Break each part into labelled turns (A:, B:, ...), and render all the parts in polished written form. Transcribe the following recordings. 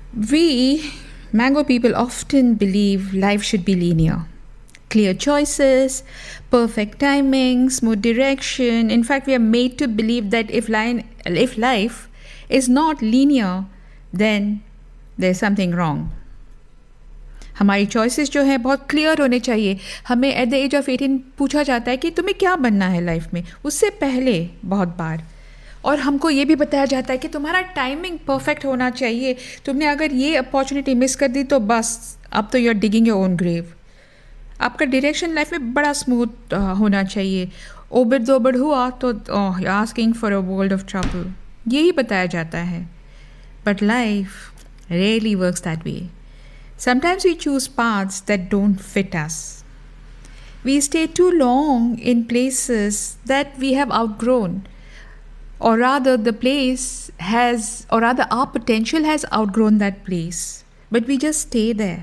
A: We, Mango people, often believe life should be linear. Clear choices, perfect timing, smooth direction. In fact, we are made to believe that if life is not linear, then there's something wrong. हमारी choices जो है बहुत clear होने चाहिए. हमें at the age of 18 पूछा जाता है कि तुम्हें क्या बनना है लाइफ में, उससे पहले बहुत बार. और हमको ये भी बताया जाता है कि तुम्हारा टाइमिंग परफेक्ट होना चाहिए. तुमने अगर ये अपॉर्चुनिटी मिस कर दी तो बस अब तो you are digging your own grave. आपका डायरेक्शन लाइफ में बड़ा स्मूथ होना चाहिए. ओबड़ दोबड़ हुआ तो asking for a world of trouble, यही बताया जाता है. But life really works that way. Sometimes we choose paths that don't fit us. We stay too long in places that we have outgrown. Or rather, our potential has outgrown that place. But we just stay there.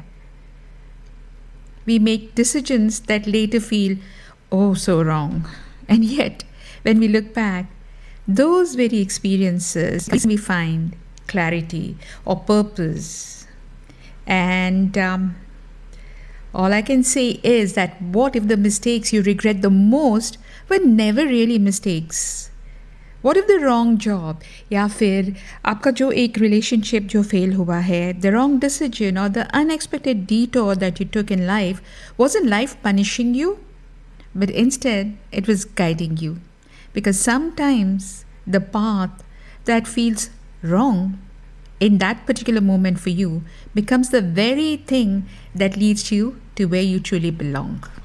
A: We make decisions that later feel, oh, so wrong. And yet, when we look back, those very experiences, we find clarity or purpose. And all I can say is that what if the mistakes you regret the most were never really mistakes? What if the wrong job या फिर आपका जो एक relationship जो fail हुआ है, the wrong decision or the unexpected detour that you took in life, wasn't life punishing you? But instead, it was guiding you. Because sometimes the path that feels wrong in that particular moment for you becomes the very thing that leads you to where you truly belong.